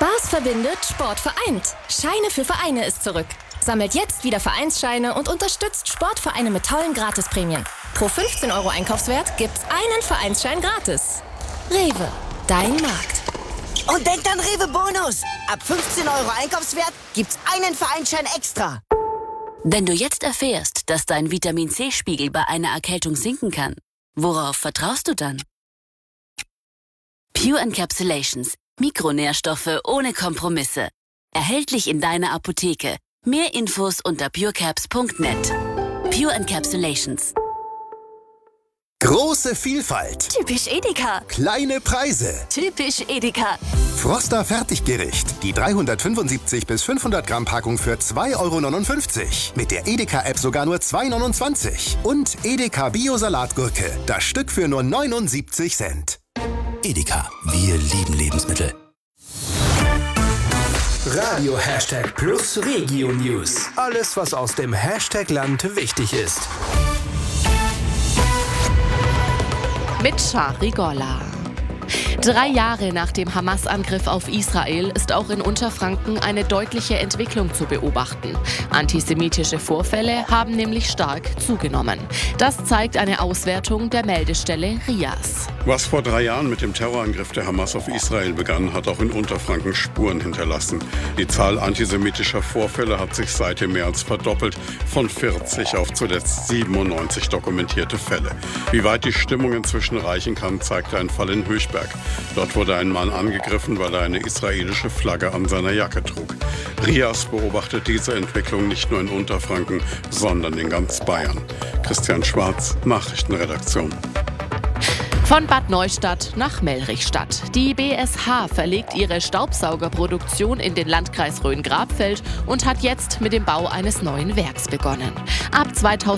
Spaß verbindet, Sport vereint. Scheine für Vereine ist zurück. Sammelt jetzt wieder Vereinsscheine und unterstützt Sportvereine mit tollen Gratisprämien. Pro 15 € Einkaufswert gibt's einen Vereinsschein gratis. Rewe, dein Markt. Und denkt an Rewe Bonus. Ab 15 € Einkaufswert gibt's einen Vereinsschein extra. Wenn du jetzt erfährst, dass dein Vitamin-C-Spiegel bei einer Erkältung sinken kann, worauf vertraust du dann? Pure Encapsulations. Mikronährstoffe ohne Kompromisse. Erhältlich in deiner Apotheke. Mehr Infos unter purecaps.net. Pure Encapsulations. Große Vielfalt. Typisch Edeka. Kleine Preise. Typisch Edeka. Froster Fertiggericht. Die 375 bis 500 Gramm Packung für 2,59 €. Mit der Edeka-App sogar nur 2,29 €. Und Edeka Bio-Salatgurke. Das Stück für nur 79 Cent. Edeka, wir lieben Lebensmittel. Radio #Plus Regio News. Alles, was aus dem Hashtag-Land wichtig ist. Mit Shari Golla. 3 Jahre nach dem Hamas-Angriff auf Israel ist auch in Unterfranken eine deutliche Entwicklung zu beobachten. Antisemitische Vorfälle haben nämlich stark zugenommen. Das zeigt eine Auswertung der Meldestelle RIAS. Was vor 3 Jahren mit dem Terrorangriff der Hamas auf Israel begann, hat auch in Unterfranken Spuren hinterlassen. Die Zahl antisemitischer Vorfälle hat sich seitdem mehr als verdoppelt, von 40 auf zuletzt 97 dokumentierte Fälle. Wie weit die Stimmung inzwischen reichen kann, zeigt ein Fall in Höchberg. Dort wurde ein Mann angegriffen, weil er eine israelische Flagge an seiner Jacke trug. RIAS beobachtet diese Entwicklung nicht nur in Unterfranken, sondern in ganz Bayern. Christian Schwarz, Nachrichtenredaktion. Von Bad Neustadt nach Mellrichstadt. Die BSH verlegt ihre Staubsaugerproduktion in den Landkreis Rhön-Grabfeld und hat jetzt mit dem Bau eines neuen Werks begonnen. Ab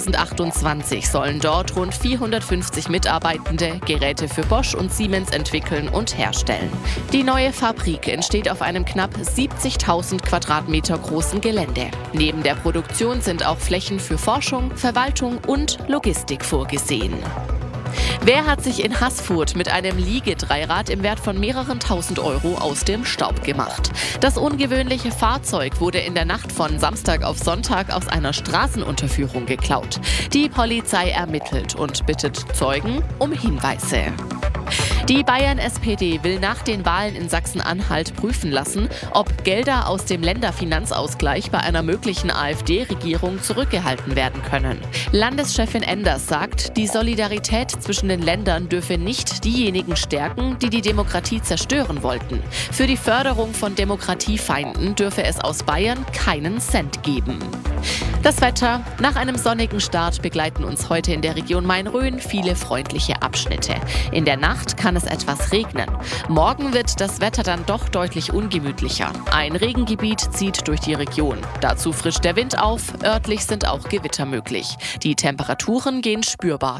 2028 sollen dort rund 450 Mitarbeitende Geräte für Bosch und Siemens entwickeln und herstellen. Die neue Fabrik entsteht auf einem knapp 70.000 Quadratmeter großen Gelände. Neben der Produktion sind auch Flächen für Forschung, Verwaltung und Logistik vorgesehen. Wer hat sich in Haßfurt mit einem Liegedreirad im Wert von mehreren tausend € aus dem Staub gemacht? Das ungewöhnliche Fahrzeug wurde in der Nacht von Samstag auf Sonntag aus einer Straßenunterführung geklaut. Die Polizei ermittelt und bittet Zeugen um Hinweise. Die Bayern-SPD will nach den Wahlen in Sachsen-Anhalt prüfen lassen, ob Gelder aus dem Länderfinanzausgleich bei einer möglichen AfD-Regierung zurückgehalten werden können. Landeschefin Enders sagt, die Solidarität zwischen den Ländern dürfe nicht diejenigen stärken, die die Demokratie zerstören wollten. Für die Förderung von Demokratiefeinden dürfe es aus Bayern keinen Cent geben. Das Wetter. Nach einem sonnigen Start begleiten uns heute in der Region Main-Rhön viele freundliche Abschnitte. In der Nacht kann es etwas regnen. Morgen wird das Wetter dann doch deutlich ungemütlicher. Ein Regengebiet zieht durch die Region. Dazu frischt der Wind auf, örtlich sind auch Gewitter möglich. Die Temperaturen gehen spürbar